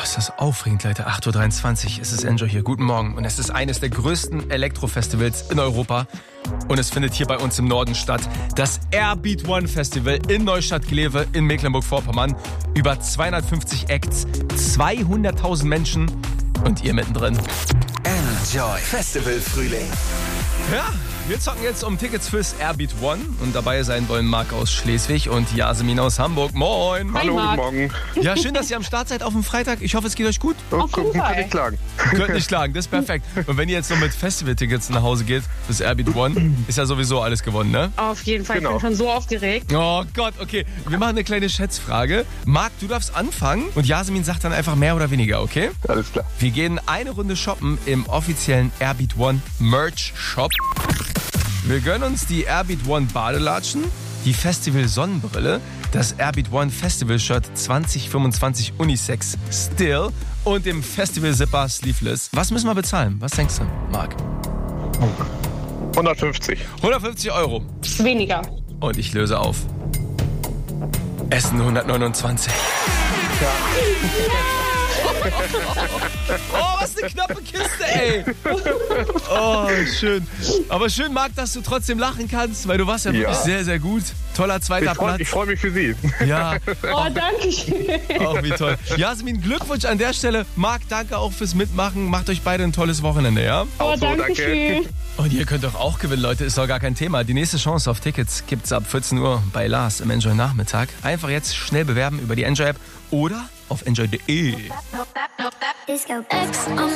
ist das aufregend, Leute. 8.23 Uhr, es ist Enjoy hier. Guten Morgen. Und es ist eines der größten Elektrofestivals in Europa. Und es findet hier bei uns im Norden statt. Das Airbeat One Festival in Neustadt-Glewe in Mecklenburg-Vorpommern. Über 250 Acts, 200.000 Menschen und ihr mittendrin. Enjoy Festival Frühling. Ja, wir zocken jetzt um Tickets fürs Airbeat One. Und dabei sein wollen Marc aus Schleswig und Yasemin aus Hamburg. Moin. Hallo, guten Morgen. Ja, schön, dass ihr am Start seid auf dem Freitag. Ich hoffe, es geht euch gut. Könnt nicht klagen. Könnt nicht klagen, das ist perfekt. Und wenn ihr jetzt noch mit Festival-Tickets nach Hause geht fürs Airbeat One, ist ja sowieso alles gewonnen, ne? Auf jeden Fall, Genau. Ich bin schon so aufgeregt. Oh Gott, okay. Wir machen eine kleine Schätzfrage. Marc, du darfst anfangen und Yasemin sagt dann einfach mehr oder weniger, okay? Alles klar. Wir gehen eine Runde shoppen im offiziellen Airbeat One Merch Shop. Wir gönnen uns die Airbeat One Badelatschen, die Festival Sonnenbrille, das Airbeat One Festival Shirt 2025 Unisex Still und dem Festival Zipper Sleeveless. Was müssen wir bezahlen? Was denkst du, Marc? 150. 150 Euro. Weniger. Und ich löse auf. Essen 129. Oh, was eine knappe Kiste, ey. Oh, schön. Aber schön, Marc, dass du trotzdem lachen kannst, weil du warst ja wirklich sehr, sehr gut. Toller zweiter Platz. Ich freue mich für Sie. Ja, Oh, danke schön. auch wie toll. Yasemin, Glückwunsch an der Stelle. Marc, danke auch fürs Mitmachen. Macht euch beide ein tolles Wochenende, ja? Oh, so, danke danke. schön. Und ihr könnt doch auch gewinnen, Leute. Ist doch gar kein Thema. Die nächste Chance auf Tickets gibt's ab 14 Uhr bei Lars im Enjoy Nachmittag. Einfach jetzt schnell bewerben über die Enjoy App oder auf enjoy.de. Disco X